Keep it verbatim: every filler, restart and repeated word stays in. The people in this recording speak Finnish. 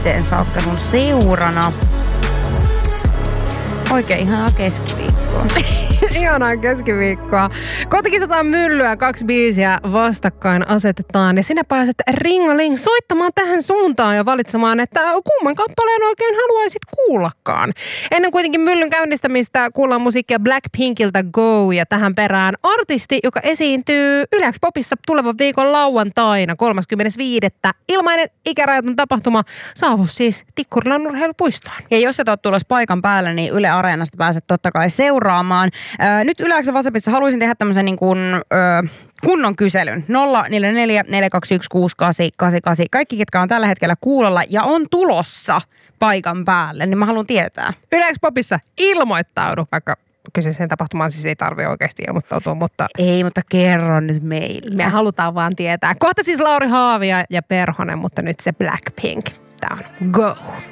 viiteen saakka sun seurana. Oikein ihanaa keskiviikkoa. Ihanaa keskiviikkoa. Kohta kisataan myllyä, kaksi biisiä vastakkain asetetaan. Ja sinä pääset ringoling soittamaan tähän suuntaan ja valitsemaan, että kumman kappaleen oikein haluaisit kuullakaan. Ennen kuitenkin myllyn käynnistämistä kuullaan musiikkia Blackpinkiltä Go. Ja tähän perään artisti, joka esiintyy Yle X Popissa tulevan viikon lauantaina kolmaskymmenes viidettä Ilmainen ikärajaton tapahtuma saavuu siis Tikkurilan urheilupuistoon. Ja jos et ole tulossa paikan päällä, niin Yle Areenasta pääset totta kai seuraamaan. Äh, nyt Yle X:n WhatsAppissa haluaisin tehdä tämmöisen niin kuin, äh, kunnon kyselyn. nolla neljä neljä neljä kaksi yksi kuusi kahdeksan kahdeksan kahdeksan. Kaikki, ketkä on tällä hetkellä kuulolla ja on tulossa paikan päälle, niin mä haluan tietää. Yle X Popissa ilmoittaudu, vaikka kyseiseen tapahtumaan siis ei tarvitse oikeasti ilmoittautua, mutta... Ei, mutta kerro nyt meille. Me halutaan vaan tietää. Kohta siis Lauri Haavia ja Perhonen, mutta nyt se Blackpink. Tää on Go!